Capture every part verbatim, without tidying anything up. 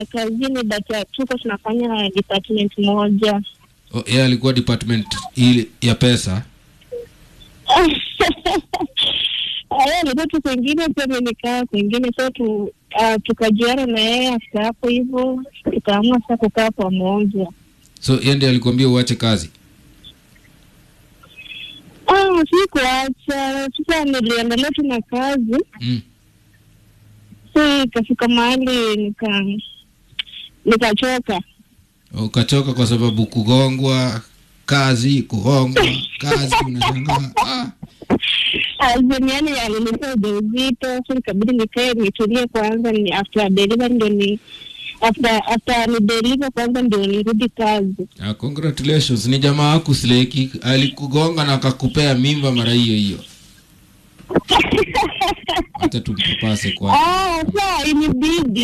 kazini but tuko tunafanya department moja. Oh, yeye alikuwa department ile ya pesa. Aya ndio tu kwingine pia nimekaa kwingine so tu uh, tukajiana na yeye after hapo hivyo tukaamua sasa kukaa pamoja. So yeye ndiye alikwambia uache kazi? Ah, sikuacha. Sasa niliendelea tu na kazi. Mm. So ikafika mahali nika nikachoka. Ukachoka kwa sababu kugongwa kazi, kugongwa kazi unashangaa. Ah. Azimiani alinipa ujauzito, so nikabidi nikae nitulie kwanza, ni after delivery ndio ni after after ni deliver kwanza ndio nirudi kazi. Ah, congratulations. Ni jamaa wako Sleki alikugonga na akakupea mimba mara hiyo hiyo. Hata tumpapase kwa. Ah, sawa inibidi.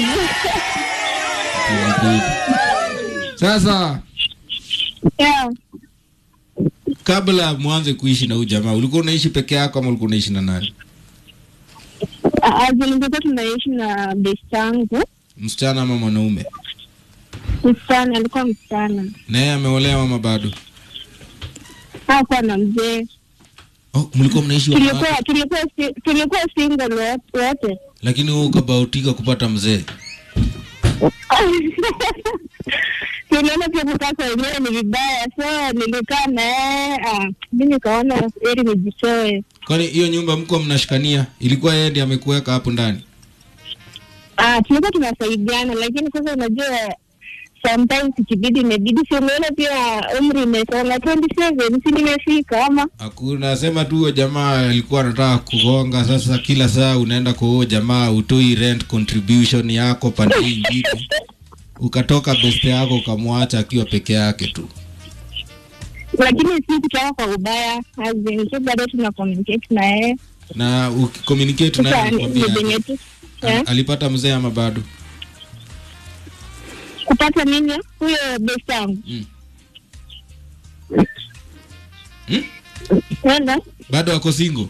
Sasa Yeah. kabla mwanze kuishi na huyu jamaa ulikuwa unaishi peke yako ama ulikuwa unaishi na nani? Ah, nilikuwa tunaishi na bestangu. Msichana ama mwanaume? Msichana, alikuwa msichana. Na yeye ameolewa ama bado? Hakuwa na mzee. Oh, mlikuwa mnaishi wapi? Tulikuwa tulikuwa tulikuwa single wote. Lakini wewe ukabautika kupata mzee. Tuliona pia kutaka wenyewe ni vibaya, so nilikaa na yeye, ah, mimi nikaona heri nijitoe. Kwani hiyo nyumba mko mnashikania, ilikuwa yeye ndiye amekuweka hapo ndani? Ah, tulikuwa tunasaidiana, lakini sasa unajua sometimes ikibidi imebidi, si umeona pia umri umesonga twenty-seven, si nimefika ama? Hakuna, sema tu huyo jamaa alikuwa anataka kugonga, sasa kila saa unaenda kwa huyo jamaa utoi rent contribution yako pande nyingine. Ukatoka best yako ukamwacha akiwa peke yake tu. Lakini si kutoka kwa ubaya, azin tu bado tuna communicate na yeye. Na ukicommunicate na yeye kwambia yeah. Alipata mzee ama bado? Kupata nini huyo best yangu? Mm. Hmm? Wenda? Bado wako single?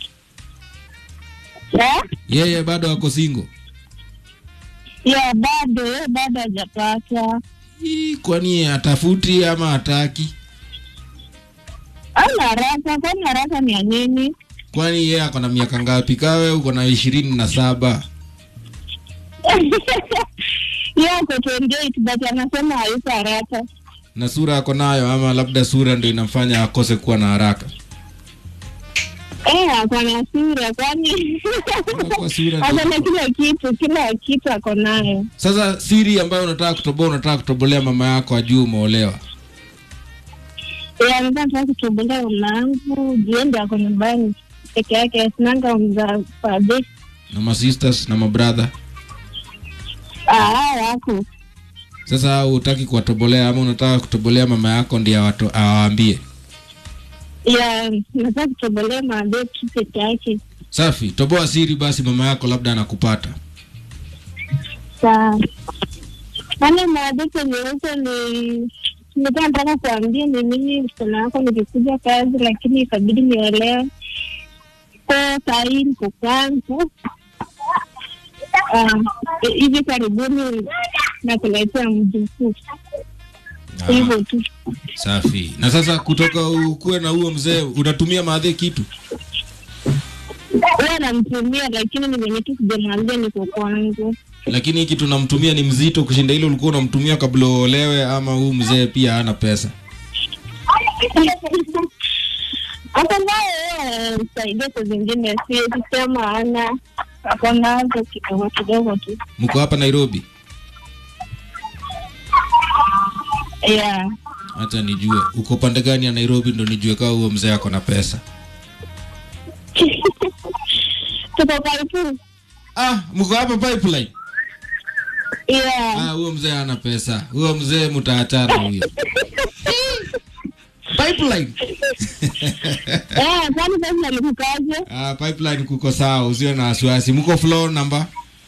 Yeah? Yeye yeah, bado wako single? Yeah, bado, bado hajapata. Kwani atafuti ama hataki? Ana haraka, kwani haraka ni ya nini? Kwani yeye ako na miaka ngapi? Kawe uko na ishirini na saba. Yeye ako twenty-eight but anasema hayuko haraka. Na sura ako nayo ama labda sura ndio inamfanya akose kuwa na haraka? Eh, ako na sura kwani. Kwa sura. Ana kila kitu, kila kitu ako nayo. Sasa siri ambayo unataka kutoboa, unataka kutobolea mama yako ajue umeolewa. Eh, nataka kutobolea mlango, jiende ako nyumbani peke yake, sinanga mza pade. Na ma sisters na ma brother. Ah, wako. Sasa hutaki kuwatobolea ama unataka kutobolea mama yako ndiye watu awaambie? Yeah, nataka kutobolea mama tu peke yake. Safi, toboa siri basi mama yako labda anakupata. Sawa. Ana maadhipo nyeupe ni nilikuwa nataka kuambia ni mimi msichana wako nikikuja kazi lakini ikabidi niolewe. Kwa sahi niko kwangu. Ah, hivi karibuni na kuletea mjukuu. Hivyo tu. Safi. Na sasa kutoka ukue na huo mzee unatumia maadhi kitu? Wewe namtumia lakini nimenyeti kujamwambia niko kwangu. Lakini hiki tunamtumia ni mzito kushinda ile ulikuwa unamtumia kabla uolewe ama huu mzee pia hana pesa? Hata naye saidia kwa zingine siwezi sema ana ako nazo kidogo kidogo tu. Mko hapa Nairobi? Yeah. Hata nijue uko pande gani ya Nairobi ndo nijue kama huo mzee ako na pesa. Tuko karibu. Ah, mko hapa Pipeline? Yeah. Ah, huo mzee hana pesa. Huo mzee mtaachana huyo. Pipeline. Eh, kwani sasa nilikukaje? Ah, Pipeline kuko sawa, usio na wasiwasi. Mko floor number?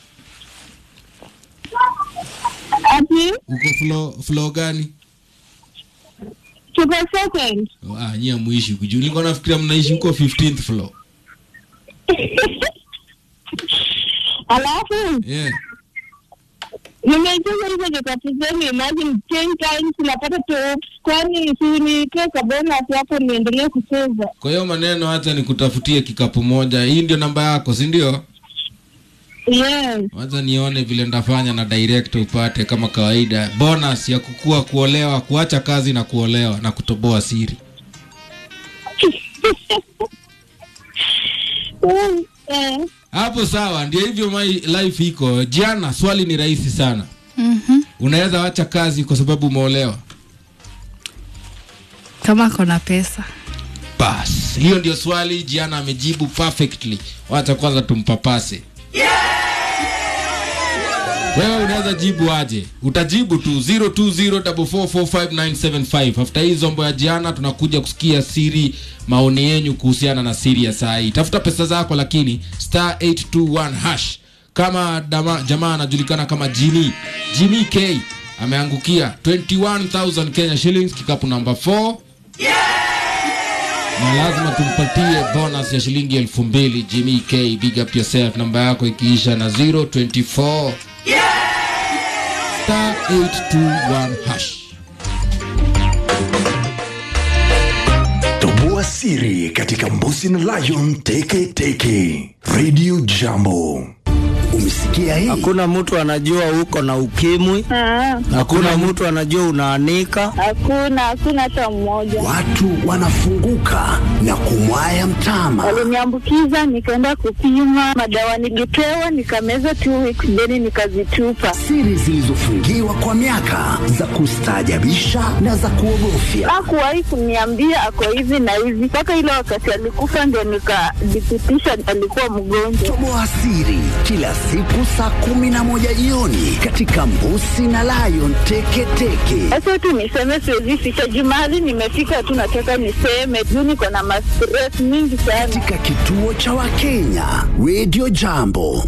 Ati? Uko floor floor gani? Tuko second. Oh, ah, nyia muishi kujua. Nilikuwa nafikiria mnaishi huko fifteenth floor. Alafu? Yeah. Nimecheza hizo vikapu zenu, imagine ten times napata tu, kwani si nitoka bonus hapo niendelee kucheza. Kwa hiyo maneno hata nikutafutie kikapu moja. Hii ndio namba yako, si ndio? Yes. Wacha nione vile ndafanya na direct upate kama kawaida. Bonus ya kukua, kuolewa, kuacha kazi na kuolewa na kutoboa siri. Mm, eh. Hapo sawa, ndio hivyo my life iko. Jana swali ni rahisi sana. Mhm. Unaweza acha kazi kwa sababu umeolewa? Kama kuna pesa. Bas, hiyo ndio swali. Jana amejibu perfectly. Wacha kwanza tumpapase. Yeah! Wewe unaweza jibu aje? Utajibu tu zero two zero four four four five nine seven five. After hizo zombo ya jana tunakuja kusikia siri, maoni yenu kuhusiana na siri ya saa hii. Tafuta pesa zako lakini star eight two one hash. Kama dama, jamaa anajulikana kama Jimmy. Jimmy K ameangukia twenty-one thousand Kenya shillings, kikapu number four. Yeah! Na lazima tumpatie bonus ya shilingi elfu mbili. Jimmy K, big up yourself. Namba yako ikiisha na zero two four. Yeah! Star eight two one hash. Toboa siri katika Mbusi na Lion Teke Teke. Radio Jambo. Umesikia hii? Hakuna mtu anajua uko na ukimwi. Ah. Hakuna mtu anajua unaanika. Hakuna, hakuna hata mmoja. Watu wanafunguka na kumwaya mtama. Waliniambukiza, nikaenda kupima, madawa nilipewa, nikameza two weeks, then nikazitupa. Siri zilizofungiwa kwa miaka, za kustaajabisha na za kuogofya. Hakuwahi kuniambia ako hivi na hivi. Mpaka ile wakati alikufa ndio nikadhibitisha alikuwa mgonjwa. Toboa siri kila siku saa kumi na moja jioni katika Mbusi na Lion Teke Teke. Sasa tu niseme siwezi ficha jumali, nimefika tu nataka niseme juu niko na stress mingi sana. Katika kituo cha Wakenya, Radio Jambo.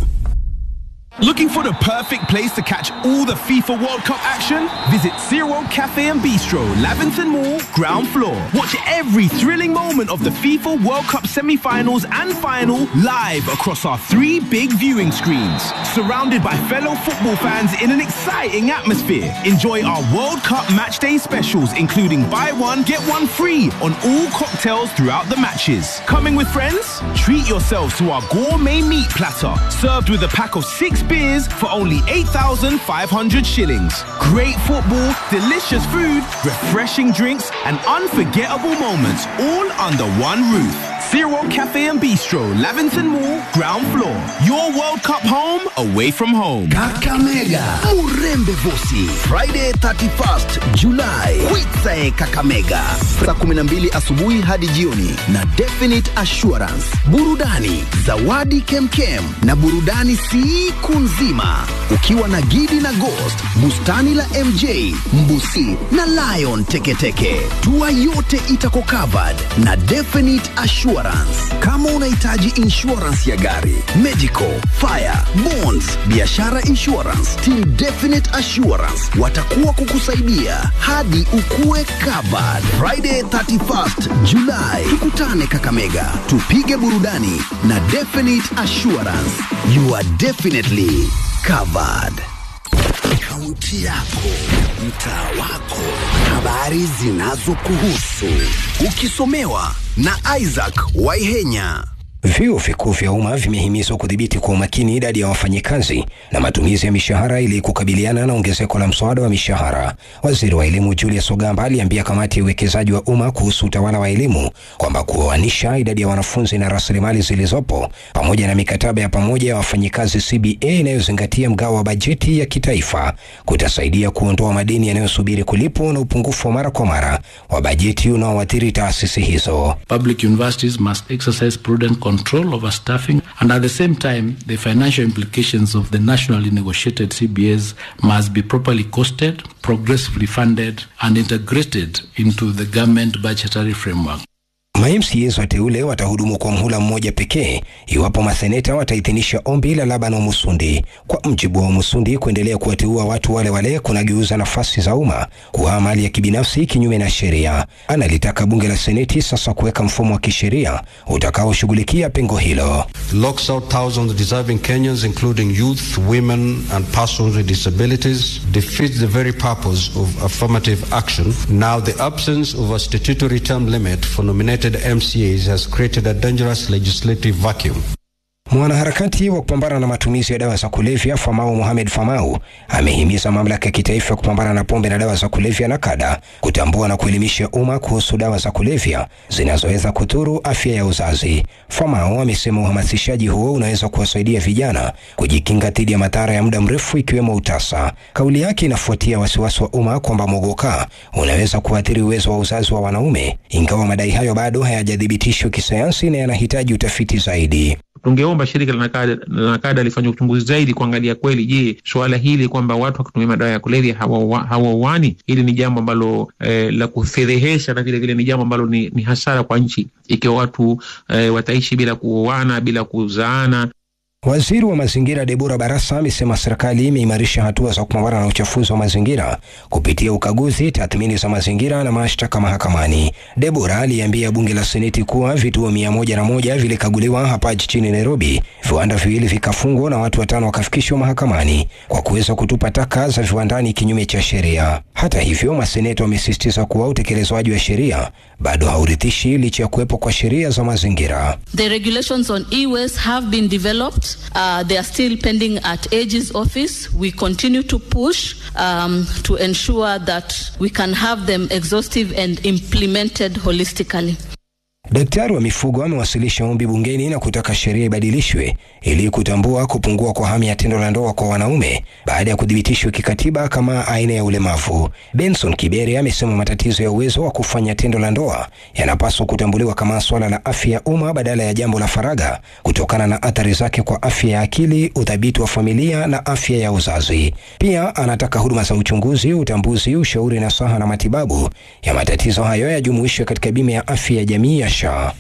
Looking for the perfect place to catch all the FIFA World Cup action? Visit Zero Cafe and Bistro, Lavington Mall, ground floor. Watch every thrilling moment of the FIFA World Cup semi-finals and final live across our three big viewing screens. Surrounded by fellow football fans in an exciting atmosphere. Enjoy our World Cup matchday specials, including buy one, get one free on all cocktails throughout the matches. Coming with friends? Treat yourselves to our gourmet meat platter, served with a pack of six beers for only eight thousand five hundred shillings. Great football, delicious food, refreshing drinks, and unforgettable moments all under one roof. Zero Cafe and Bistro, Lavington Mall, ground floor. Your World Cup home, away from home. Kakamega, Murembe Vosi, Friday thirty-first July. Kwitsae Kakamega, saa kumi na mbili asubuhi hadi jioni na Definite Assurance. Burudani, zawadi kemkem na burudani siku nzima. Ukiwa na Gidi na Ghost, bustani la M J, Mbusi na Lion Teke Teke. Tua yote itako covered na Definite Assurance. Kama unahitaji insurance ya gari, medical, fire, bonds, biashara insurance, Team Definite Assurance watakuwa kukusaidia hadi ukue covered. Friday thirty-first July, tukutane Kakamega, tupige burudani na Definite Assurance. You are definitely covered. Kaunti yako, mtaa wako, habari zinazokuhusu, ukisomewa na Isaac Waihenya. Vyuo vikuu vya umma vimehimizwa kudhibiti kwa umakini idadi ya wafanyikazi na matumizi ya mishahara ili kukabiliana na ongezeko la mswada wa mishahara. Waziri wa elimu Julius Ogamba aliambia kamati ya uwekezaji wa umma kuhusu utawala wa elimu kwamba kuoanisha idadi ya wanafunzi na rasilimali zilizopo pamoja na mikataba ya pamoja ya wafanyikazi C B A inayozingatia mgao wa bajeti ya kitaifa kutasaidia kuondoa madeni yanayosubiri kulipwa na upungufu wa mara kwa mara wa bajeti unaoathiri taasisi hizo. Public universities must exercise prudent control over staffing, and at the same time, the financial implications of the nationally negotiated C B As must be properly costed, progressively funded, and integrated into the government budgetary framework. Ma-M C As wateule watahudumu kwa mhula mmoja pekee iwapo maseneta wataidhinisha ombi la Laban Omusundi. Kwa mjibu wa Omusundi, kuendelea kuwateua watu wale wale kunageuza nafasi za umma kuwa mali ya kibinafsi kinyume na sheria. Analitaka bunge la Seneti sasa kuweka mfumo wa kisheria utakaoshughulikia pengo hilo. Locks out thousands of deserving Kenyans, including youth, women and persons with disabilities, defeats the very purpose of affirmative action. Now the absence of a statutory term limit for nominated M C As has created a dangerous legislative vacuum. Mwanaharakati wa kupambana na matumizi ya dawa za kulevya Famau Mohamed Famau amehimiza mamlaka ya kitaifa ya kupambana na pombe na dawa za kulevya NACADA kutambua na kuelimisha umma kuhusu dawa za kulevya zinazoweza kudhuru afya ya uzazi. Famau amesema uhamasishaji huo unaweza kuwasaidia vijana kujikinga dhidi ya madhara ya muda mrefu ikiwemo utasa. Kauli yake inafuatia wasiwasi wa umma kwamba mogoka unaweza kuathiri uwezo wa uzazi wa wanaume, ingawa madai hayo bado hayajadhibitishwa kisayansi na yanahitaji utafiti zaidi. Tungeomba shirika la NACADA, la NACADA lifanye uchunguzi zaidi kuangalia kweli, je, swala hili kwamba watu wakitumia madawa ya kulevya hawauani, hili ni jambo ambalo eh, la kufedhehesha, na vile vile ni jambo ambalo ni, ni hasara kwa nchi ikiwa watu eh, wataishi bila kuoana, bila kuzaana. Waziri wa mazingira Deborah Barasa amesema serikali imeimarisha hatua za kupambana na uchafuzi wa mazingira kupitia ukaguzi, tathmini za mazingira na mashtaka mahakamani. Deborah aliambia bunge la Seneti kuwa vituo mia moja na moja vilikaguliwa hapa jijini Nairobi, viwanda viwili vikafungwa na watu watano wakafikishwa mahakamani kwa kuweza kutupa taka za viwandani kinyume cha sheria. Hata hivyo, maseneta wamesisitiza kuwa utekelezwaji wa sheria bado hauridhishi licha ya kuwepo kwa sheria za mazingira. The regulations on e-waste have been developed. Uh, they are still pending at A G's office. We continue to push um, to ensure that we can have them exhaustive and implemented holistically. Daktari wa mifugo amewasilisha ombi bungeni na kutaka sheria ibadilishwe ili kutambua kupungua kwa hamu ya tendo la ndoa kwa wanaume baada ya kudhibitishwa kikatiba kama aina ya ulemavu. Benson Kibere amesema matatizo ya uwezo wa kufanya tendo la ndoa yanapaswa kutambuliwa kama swala la afya ya umma badala ya jambo la faraga kutokana na athari zake kwa afya ya akili, udhabiti wa familia na afya ya uzazi. Pia anataka huduma za uchunguzi, utambuzi, ushauri na saha na matibabu ya matatizo hayo yajumuishwe katika bima ya afya ya jamii ya S H A.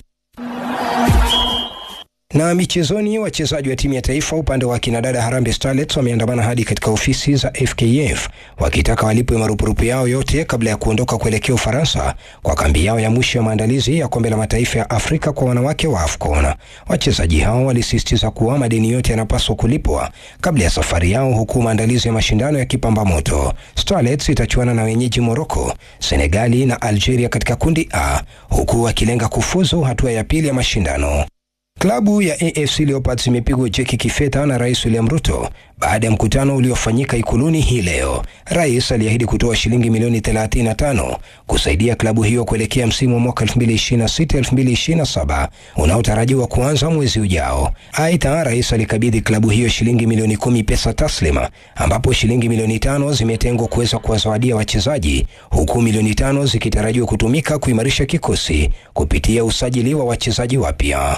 Na michezoni, wachezaji wa timu ya taifa upande wa kinadada Harambee Starlets wameandamana hadi katika ofisi za F K F wakitaka walipwe marupurupu yao yote kabla ya kuondoka kuelekea Ufaransa kwa kambi yao ya mwisho ya maandalizi ya kombe la mataifa ya Afrika kwa wanawake wa AFCON. Wachezaji hao walisisitiza kuwa madeni yote yanapaswa kulipwa kabla ya safari yao, huku maandalizi ya mashindano ya kipamba moto. Starlets itachuana na wenyeji Morocco, Senegali na Algeria katika kundi A, huku wakilenga kufuzu hatua ya pili ya mashindano. Klabu ya A F C Leopards imepigwa jeki kifedha na Rais William Ruto baada ya mkutano uliofanyika Ikuluni hii leo. Rais aliahidi kutoa shilingi milioni thelathini na tano kusaidia klabu hiyo kuelekea msimu wa mwaka elfu mbili ishirini na sita elfu mbili ishirini na saba unaotarajiwa kuanza mwezi ujao. Aidha, Rais alikabidhi klabu hiyo shilingi milioni kumi pesa taslima, ambapo shilingi milioni tano zimetengwa kuweza kuwazawadia wachezaji, huku milioni tano zikitarajiwa kutumika kuimarisha kikosi kupitia usajili wa wachezaji wapya.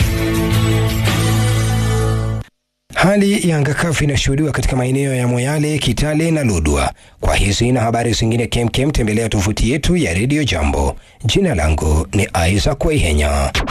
Hali ya anga kavu inashuhudiwa katika maeneo ya Moyale, Kitale na Lodwar. Kwa hizi na habari zingine kemkem, tembelea tovuti yetu ya Radio Jambo. Jina langu ni Isaac Waihenya.